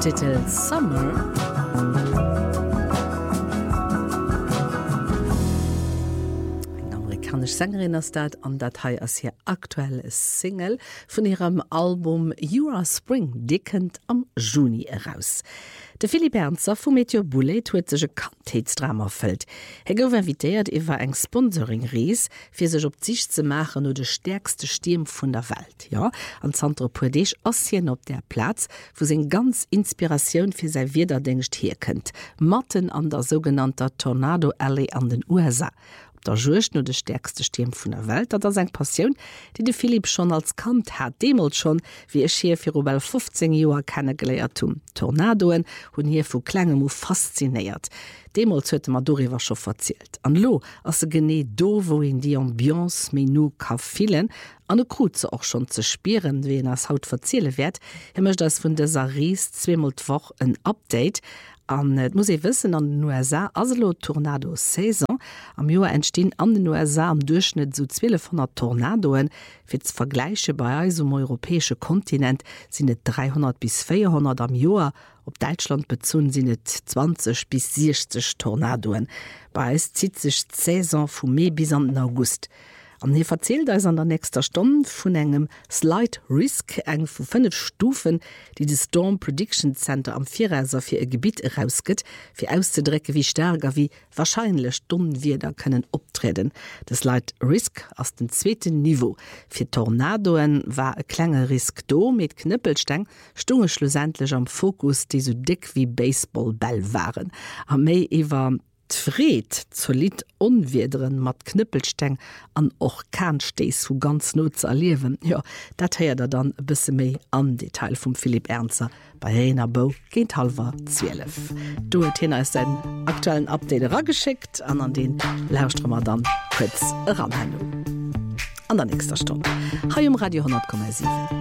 Titel Summer. Sängerin aus dat an Datei as hier aktuelle Single von ihrem Album You Are Spring dickend am Juni heraus. De Philipp Ernzer vu Meteor Bullet huet sech Kantheitsdrama erfüllt. Gouf invitiert iwwer eng Sponsoring-Ries fir sech op sich ze machen no de stärkste Sturm vun der Welt. Ja, an Centre Pradesh Ossien op der Platz, wo se ganz Inspirationun fir sei Wiederdenkst hier kënnt. Matten an der sogenannter Tornado Alley an den USA. Der Jocht no de stärkste Sturm vun der Welt, dat eng Passioun, die de Philipp schon als Kant hat, demelt schon, wie e schier fir Robel 15 Joer kennengeleiert Tornadoen hunn hier vu Klängem mo fasziniert. Demelt huete mat doriwer scho verzielt. An lo ass se gené do, wo in die Ambiance menu ka fielen, an e Kruze auch schon ze spieren, wie en ass Haut verziele werd, hemmecht ass vun de Saris 2malwoch een Update. Muss ich wissen, an den USA aslo Tornado Saison am Joer entstehen an den USA am Durchschnitt so 1200 Tornadoen. Für das Vergleiche bei uns am europäischen Kontinent sind es 300 bis 400 am Jahr. Op Deutschland bezogen sind es 20 bis 60 Tornadoen. Bei uns zieht sich die Saison von Mai bis an den August. Und hier erzählt uns an der nächsten Stunde von einem Slight Risk, eng von 5 Stufen, die das Storm Prediction Center am Vierhäuser für ein Gebiet herausgibt, für auszudrücken, wie stärker, wie wahrscheinlich Stunden wir da können auftreten. Das Slight Risk aus dem zweiten Niveau. Für Tornadoen war ein kleiner Risk da mit Knüppelstein, stunge schlussendlich am Fokus, die so dick wie Baseballball waren. Am Mai war Fred zu Lied unwiederen mat Knüppelsteng an Orkanstees zu ganz not zu erleben. Ja, dat hört dann ein bisschen mehr an Detail vom Philipp Ernzer bei Rena Bo geht halber 12. Du hat hin als den aktuellen Update rangeschickt, an den lauscht wir dann kurz ran. An der nächsten Stunde. Hi Radio 100,7.